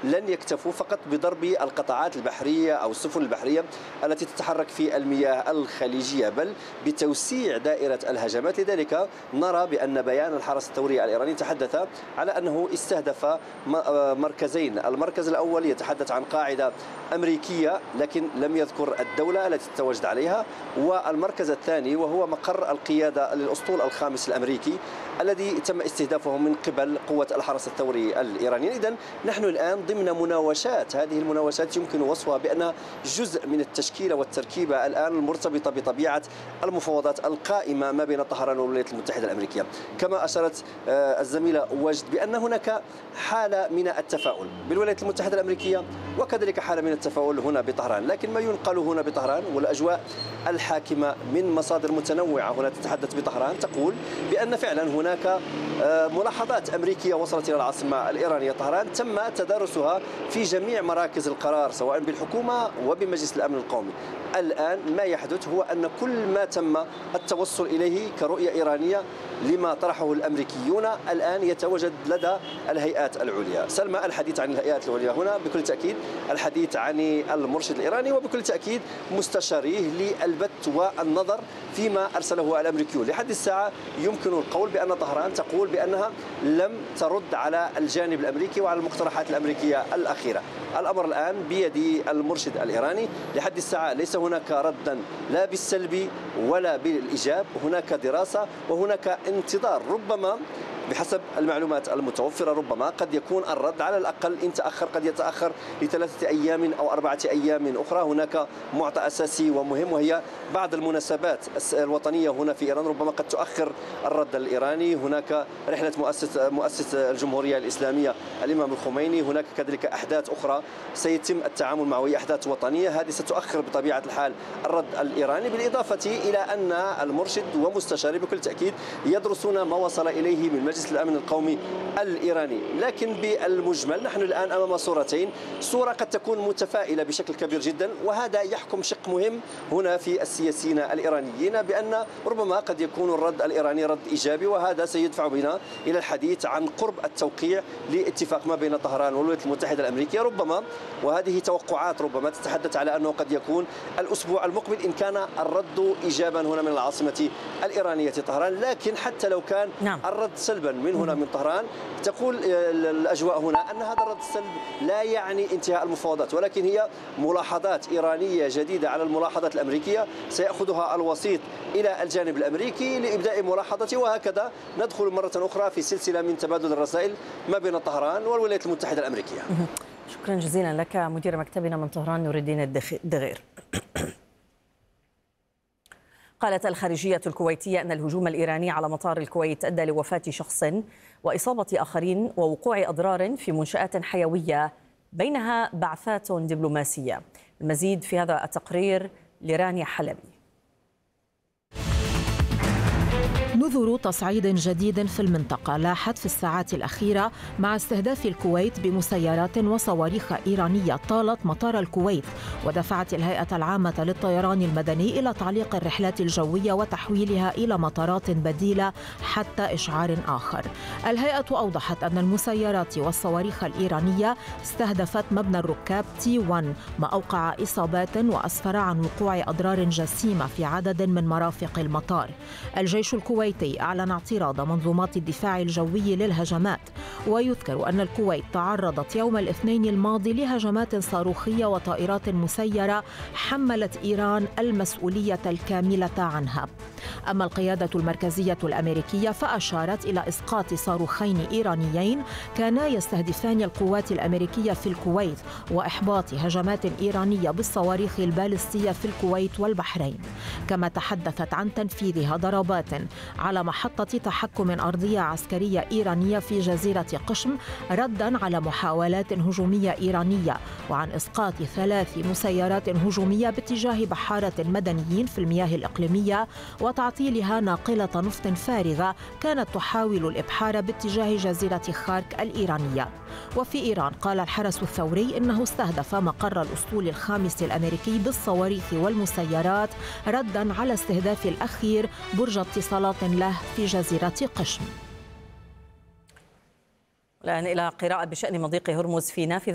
لن يكتفوا فقط بضرب القطاعات البحرية أو السفن البحرية التي تتحرك في المياه الخليجية، بل بتوسيع دائرة الهجمات. لذلك نرى بأن بيان الحرس الثوري الإيراني تحدث على أنه استهدف مركزين. المركز الأول يتحدث عن قاعدة أمريكية لكن لم يذكر الدولة التي تتواجد عليها، والمركز الثاني وهو مقر القيادة للأسطول الخامس الأمريكي الذي تم استهدافه من قبل قوة الحرس الثوري الإيراني. إذن نحن الآن ضمن مناوشات، هذه المناوشات يمكن وصفها بأنها جزء من التشكيلة والتركيبة الآن المرتبطة بطبيعة المفاوضات القائمة ما بين طهران والولايات المتحدة الأمريكية. كما أشارت الزميلة وجد بأن هناك حالة من التفاؤل بالولايات المتحدة الأمريكية وكذلك حالة من التفاؤل هنا بطهران، لكن ما ينقل هنا بطهران والأجواء الحاكمة من مصادر متنوعة هنا تتحدث بطهران تقول بأن فعلا هناك ملاحظات أمريكية وصلت إلى العاصمة الإيرانية طهران تم تدارسها في جميع مراكز القرار سواء بالحكومة وبمجلس الأمن القومي. الآن ما يحدث هو أن كل ما تم التوصل إليه كرؤية إيرانية لما طرحه الأمريكيون الآن يتواجد لدى الهيئات العليا. سلمى، الحديث عن الهيئات العليا هنا بكل تأكيد الحديث عن المرشد الإيراني وبكل تأكيد مستشاريه للبت والنظر فيما أرسله الأمريكيون. لحد الساعة يمكن القول بأن طهران تقول بأنها لم ترد على الجانب الأمريكي وعلى المقترحات الأمريكية الأخيرة. الأمر الآن بيد المرشد الإيراني. لحد الساعة ليس هناك ردا لا بالسلب ولا بالإيجاب، هناك دراسة وهناك انتظار. ربما بحسب المعلومات المتوفرة ربما قد يكون الرد على الأقل إن تأخر قد يتأخر ل3 أيام أو 4 أيام أخرى. هناك معطى أساسي ومهم وهي بعض المناسبات الوطنية هنا في إيران ربما قد تؤخر الرد الإيراني. هناك رحلة مؤسس الجمهورية الإسلامية الإمام الخميني، هناك كذلك أحداث أخرى سيتم التعامل معها وهي أحداث وطنية، هذه ستؤخر بطبيعة الحال الرد الإيراني، بالإضافة إلى أن المرشد ومستشاري بكل تأكيد يدرسون ما وصل إليه من مجلس الأمن القومي الإيراني. لكن بالمجمل نحن الآن أمام صورتين، صورة قد تكون متفائلة بشكل كبير جدا وهذا يحكم شق مهم هنا في السياسيين الإيرانيين بأن ربما قد يكون الرد الإيراني رد إيجابي، وهذا سيدفع بنا إلى الحديث عن قرب التوقيع لاتفاق ما بين طهران والولايات المتحدة الأمريكية ربما، وهذه توقعات ربما تتحدث على أنه قد يكون الأسبوع المقبل إن كان الرد إيجابا هنا من العاصمة الإيرانية طهران. لكن حتى لو كان الرد سلبا من هنا من طهران تقول الأجواء هنا أن هذا الرد السلب لا يعني انتهاء المفاوضات، ولكن هي ملاحظات إيرانية جديدة على الملاحظات الأمريكية سيأخذها الوسيط إلى الجانب الأمريكي لإبداء ملاحظته، وهكذا ندخل مرة أخرى في سلسلة من تبادل الرسائل ما بين طهران والولايات المتحدة الأمريكية. شكرا جزيلا لك مدير مكتبنا من طهران نور الدين الدغير. قالت الخارجية الكويتية أن الهجوم الإيراني على مطار الكويت أدى لوفاة شخص وإصابة آخرين ووقوع أضرار في منشآت حيوية بينها بعثات دبلوماسية. المزيد في هذا التقرير لرانيا حلبي. نذر تصعيد جديد في المنطقة لاحت في الساعات الأخيرة مع استهداف الكويت بمسيرات وصواريخ إيرانية طالت مطار الكويت، ودفعت الهيئة العامة للطيران المدني إلى تعليق الرحلات الجوية وتحويلها إلى مطارات بديلة حتى إشعار آخر. الهيئة أوضحت أن المسيرات والصواريخ الإيرانية استهدفت مبنى الركاب T1 ما أوقع إصابات وأسفر عن وقوع أضرار جسيمة في عدد من مرافق المطار. الجيش الكويتي أعلن اعتراض منظومات الدفاع الجوي للهجمات، ويذكر أن الكويت تعرضت يوم الاثنين الماضي لهجمات صاروخية وطائرات مسيرة حملت إيران المسؤولية الكاملة عنها. أما القيادة المركزية الأمريكية فأشارت إلى إسقاط صاروخين إيرانيين كانا يستهدفان القوات الأمريكية في الكويت وإحباط هجمات إيرانية بالصواريخ البالستية في الكويت والبحرين. كما تحدثت عن تنفيذها ضربات على محطة تحكم أرضية عسكرية إيرانية في جزيرة قشم ردا على محاولات هجومية إيرانية، وعن إسقاط 3 مسيرات هجومية باتجاه بحارة مدنيين في المياه الإقليمية وتعطيلها ناقلة نفط فارغة كانت تحاول الإبحار باتجاه جزيرة خارك الإيرانية. وفي إيران قال الحرس الثوري إنه استهدف مقر الأسطول الخامس الأمريكي بالصواريخ والمسيرات ردا على استهداف الأخير برج اتصالات له في جزيرة قشم. الآن إلى قراءة بشأن مضيق هرمز في نافذة